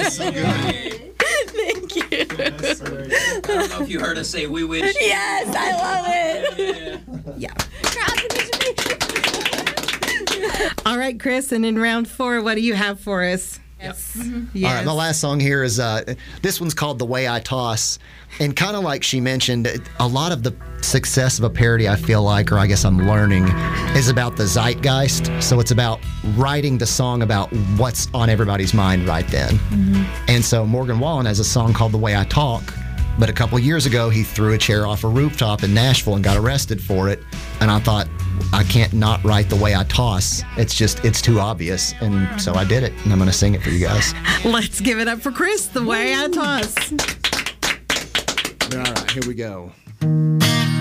so good. Thank you. I don't know if you heard us say we wish. Yes, I love it. Yeah. All right, Chris, and in round 4, what do you have for us? Yes. All right, my last song here is this one's called The Way I Toss. And kind of like she mentioned, a lot of the success of a parody, I feel like, or I guess I'm learning, is about the zeitgeist. So it's about writing the song about what's on everybody's mind right then. Mm-hmm. And so Morgan Wallen has a song called The Way I Talk. But a couple years ago, he threw a chair off a rooftop in Nashville and got arrested for it. And I thought, I can't not write The Way I Toss. It's too obvious. And so I did it. And I'm going to sing it for you guys. Let's give it up for Chris, The Way I Toss. All right, here we go.